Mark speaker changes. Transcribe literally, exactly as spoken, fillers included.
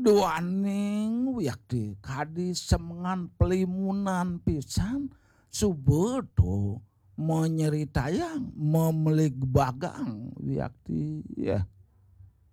Speaker 1: Duaning wiakti kadi semengan pelimunan pisan subedo menyeritayang memelik bagang wiakti ya.